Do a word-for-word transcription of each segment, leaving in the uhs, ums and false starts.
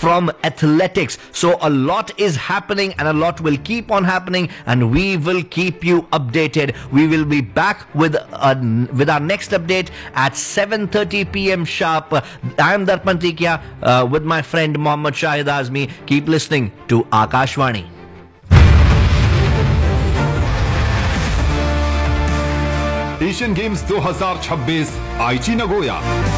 from athletics. So a lot is happening and a lot will keep on happening, and we will keep you updated. We will be back with uh, with our next update at seven thirty p.m. sharp. I am Darpan Tikia uh, with my friend Mohammad Shahid Azmi. Keep listening to Akashvani. Asian games दो हज़ार छब्बीस आईची Nagoya.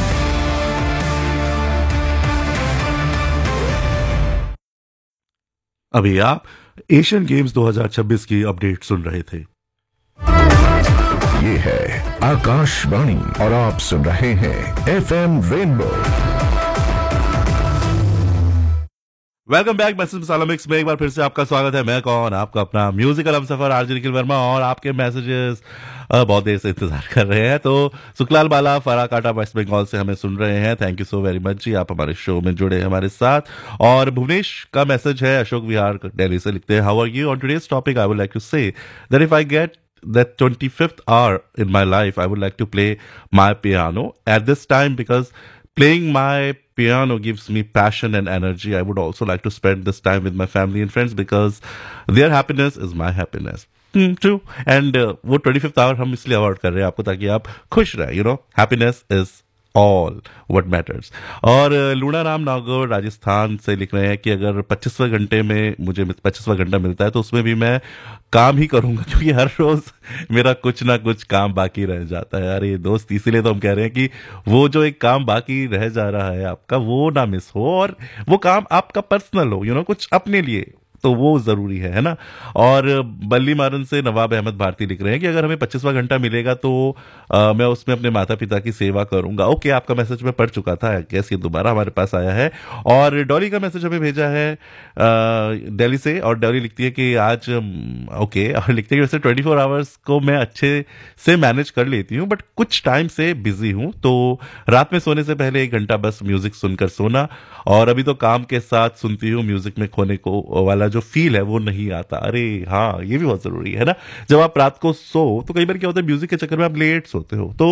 अभी आप Asian games दो हज़ार छब्बीस की अपडेट सुन रहे थे। ये है आकाशवाणी और आप सुन रहे हैं FM rainbow. Welcome back message मसाला मिक्स में एक बार फिर से आपका स्वागत है। मैं कौन, आपका अपना म्यूजिकल हमसफर आरजे निखिल वर्मा, और आपके मैसेजेस बहुत देर से इंतजार कर रहे हैं। तो सुखलाल बाला फराकाटा वेस्ट बंगाल से हमें सुन रहे हैं। Thank you so very much जी, आप हमारे शो में जुड़े हमारे साथ। और भुवनेश का मैसेज है अशोक विहार दिल्ली से, लिखते हैं how are you on today's topic. I would like to say that if I get that twenty-fifth hour in my life, I would like to play my piano at this time, because playing my piano gives me passion and energy. I would also like to spend this time with my family and friends, because their happiness is my happiness. Hmm, true. And uh, वो twenty-fifth hour हम इसलिए award कर रहे हैं आपको, ताकि आप खुश रहे. You know, happiness is all what matters. और लूणा राम नागौर राजस्थान से लिख रहे हैं कि अगर पच्चीसवें घंटे में मुझे पच्चीसवां घंटा मिलता है तो उसमें भी मैं काम ही करूंगा, क्योंकि हर रोज मेरा कुछ ना कुछ काम बाकी रह जाता है। अरे दोस्त, इसीलिए तो हम कह रहे हैं कि वो जो एक काम बाकी रह जा रहा है आपका, वो ना मिस हो, और वो काम आपका पर्सनल हो, यू नो, कुछ अपने लिए, तो वो जरूरी है है ना। और बल्ली मारन से नवाब अहमद भारती लिख रहे हैं कि अगर हमें पच्चीसवां घंटा मिलेगा तो आ, मैं उसमें अपने माता पिता की सेवा करूंगा। ओके, आपका मैसेज मैं पढ़ चुका था, कैसे ये दोबारा हमारे पास आया है। और डॉली का मैसेज हमें भेजा है दिल्ली से, और डॉली लिखती है कि आज ओके, और लिखती है कि वैसे ट्वेंटी फोर आवर्स को मैं अच्छे से मैनेज कर लेती हूँ, बट कुछ टाइम से बिजी हूँ, तो रात में सोने से पहले एक घंटा बस म्यूजिक सुनकर सोना, और अभी तो काम के साथ सुनती हूँ, म्यूजिक में खोने को वाला जो फील है वो नहीं आता। अरे हाँ, ये भी बहुत जरूरी है ना। जब आप रात को सो तो कई बार क्या होता है, म्यूजिक के चक्कर में आप लेट सोते हो, तो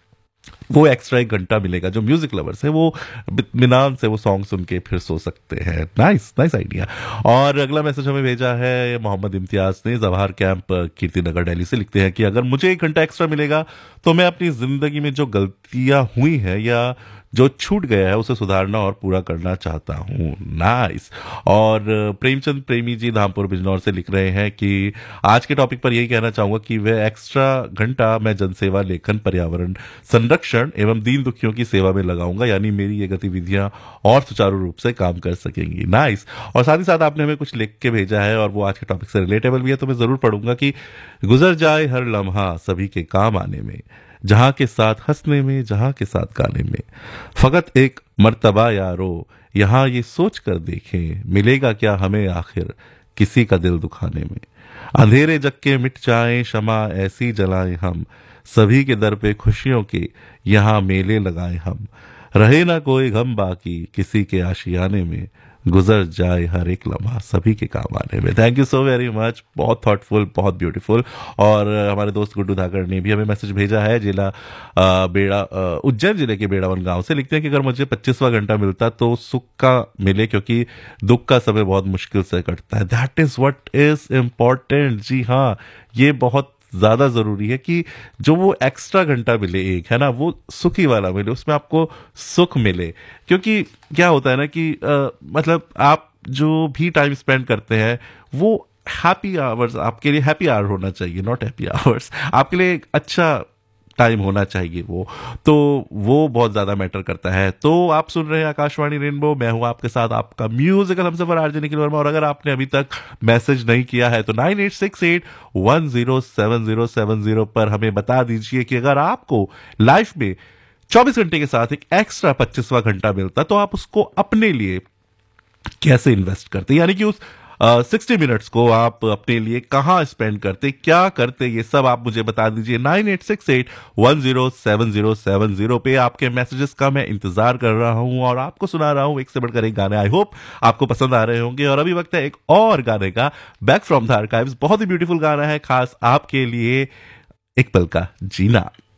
वो एक्स्ट्रा एक घंटा मिलेगा, जो म्यूजिक लवर्स है वो इत्मीनान से वो सॉन्ग सुन के फिर सो सकते हैं। Nice nice idea. और अगला मैसेज हमें भेजा है मोहम्मद इम्तियाज ने जवाहर कैंप कीर्तिनगर दिल्ली से, लिखते हैं कि अगर मुझे एक घंटा एक्स्ट्रा मिलेगा तो मैं अपनी जिंदगी में जो गलतियां हुई हैं या जो छूट गया है उसे सुधारना और पूरा करना चाहता हूँ। नाइस। और प्रेमचंद प्रेमी जी धामपुर बिजनौर से लिख रहे हैं कि आज के टॉपिक पर यही कहना चाहूंगा कि वह एक्स्ट्रा घंटा मैं जनसेवा, लेखन, पर्यावरण संरक्षण एवं दीन दुखियों की सेवा में लगाऊंगा, यानी मेरी ये गतिविधियां और सुचारू रूप से काम कर सकेंगी। नाइस। और साथ ही साथ आपने हमें कुछ लिख के भेजा है, और वो आज के टॉपिक से रिलेटेबल भी है, तो मैं जरूर पढ़ूंगा कि गुजर जाए हर लम्हा सभी के काम आने में, जहां के साथ हंसने में, जहां के साथ गाने में, फकत एक मर्तबा यारो यहां ये सोच कर देखें, मिलेगा क्या हमें आखिर किसी का दिल दुखाने में। अंधेरे जग के मिट जाएं, शमा ऐसी जलाएं हम, सभी के दर पे खुशियों के यहां मेले लगाएं हम, रहे ना कोई गम बाकी किसी के आशियाने में, गुजर जाए हर एक लम्हा सभी के काम आने में। Thank you so very much, बहुत थॉटफुल, बहुत ब्यूटीफुल। और हमारे दोस्त गुड्डू धाकड़ ने भी हमें मैसेज भेजा है, जिला बेड़ा उज्जैन जिले के बेड़ावन गांव से, लिखते हैं कि अगर मुझे पच्चीसवां घंटा मिलता तो सुख का मिले, क्योंकि दुख का समय बहुत मुश्किल से कटता है। That is what is important. जी हाँ, ये बहुत ज्यादा जरूरी है कि जो वो एक्स्ट्रा घंटा मिले एक, है ना, वो सुखी वाला मिले, उसमें आपको सुख मिले। क्योंकि क्या होता है ना कि आ, मतलब आप जो भी टाइम स्पेंड करते हैं वो हैप्पी आवर्स आपके लिए, हैप्पी आवर होना चाहिए, नॉट हैप्पी आवर्स, आपके लिए एक अच्छा टाइम होना चाहिए वो, तो वो बहुत ज्यादा मैटर करता है। तो आप सुन रहे हैं आकाशवाणी रेनबो, मैं हूं आपके साथ आपका म्यूजिकल हमसफर आरजे निखिल वर्मा। और अगर आपने अभी तक मैसेज नहीं किया है तो nine eight six eight one zero seven zero seven zero पर हमें बता दीजिए कि अगर आपको लाइफ में चौबीस घंटे के साथ एक एक्स्ट्रा पच्चीसवां घंटा मिलता तो आप उसको अपने लिए कैसे इन्वेस्ट करते, यानी कि उस सिक्सटी uh, मिनट्स को आप अपने लिए कहां स्पेंड करते, क्या करते, ये सब आप मुझे बता दीजिए। Nine eight six eight one zero seven zero seven zero पे आपके मैसेजेस का मैं इंतजार कर रहा हूं और आपको सुना रहा हूं एक से बढ़कर एक गाने। आई होप आपको पसंद आ रहे होंगे। और अभी वक्त है एक और गाने का, बैक फ्रॉम द आर्काइव्स, बहुत ही ब्यूटीफुल गाना है खास आपके लिए, एक पल का जीना।